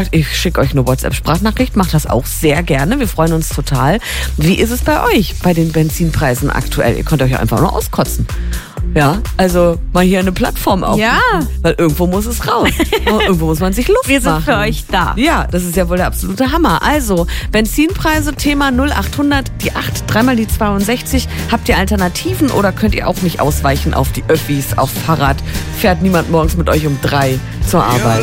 Ich schicke euch eine WhatsApp-Sprachnachricht, macht das auch sehr gerne. Wir freuen uns total. Wie ist es bei euch, bei den Benzinpreisen aktuell? Ihr könnt euch ja einfach nur auskotzen. Ja, also mal hier eine Plattform aufrufen. Ja. Weil irgendwo muss es raus. Irgendwo muss man sich Luft Wir sind machen. für euch da. Ja, das ist ja wohl der absolute Hammer. Also, Benzinpreise, Thema 0800, die 8, dreimal die 62. Habt ihr Alternativen oder könnt ihr auch nicht ausweichen auf die Öffis, auf Fahrrad? Fährt niemand morgens mit euch um 3 zur Arbeit?